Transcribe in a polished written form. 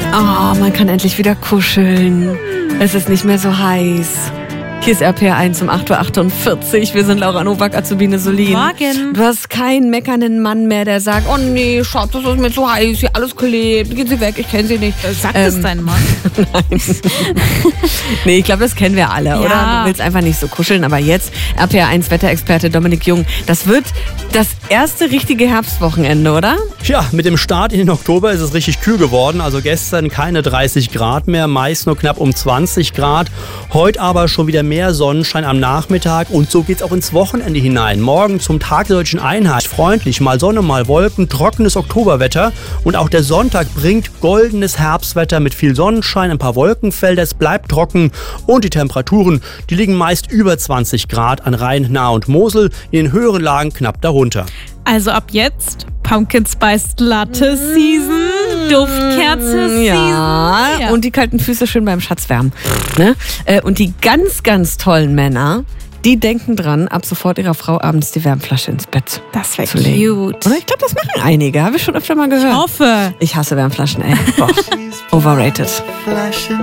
Oh, man kann endlich wieder kuscheln. Es ist nicht mehr so heiß. Hier ist RPR1 um 8.48 Uhr. Wir sind Laura Nowak, Azubine Solin. Morgen. Du hast keinen meckernden Mann mehr, der sagt, oh nee, Schatz, das ist mir zu heiß, hier alles klebt, gehen Sie weg, ich kenne Sie nicht. Sagt es dein Mann? Nein. Nee, ich glaube, das kennen wir alle, oder? Ja. Du willst einfach nicht so kuscheln, aber jetzt RPR1 Wetterexperte Dominik Jung. Das wird das erste richtige Herbstwochenende, oder? Ja, mit dem Start in den Oktober ist es richtig kühl geworden. Also gestern keine 30 Grad mehr, meist nur knapp um 20 Grad. Heute aber schon wieder mehr Sonnenschein am Nachmittag und so geht's auch ins Wochenende hinein. Morgen zum Tag der Deutschen Einheit. Freundlich, mal Sonne, mal Wolken, trockenes Oktoberwetter. Und auch der Sonntag bringt goldenes Herbstwetter mit viel Sonnenschein, ein paar Wolkenfelder. Es bleibt trocken und die Temperaturen, die liegen meist über 20 Grad an Rhein, Nahe und Mosel. In den höheren Lagen knapp darunter. Also ab jetzt Pumpkin Spice Latte Season, Duftkerze Season. Ja, und die kalten Füße schön beim Schatz wärmen. Ne? Und die ganz, ganz tollen Männer, die denken dran, ab sofort ihrer Frau abends die Wärmflasche ins Bett Das wäre zu legen. cute. Oder? Ich glaube, das machen einige. Habe ich schon öfter mal gehört. Ich hoffe. Ich hasse Wärmflaschen, ey. Boah. Overrated.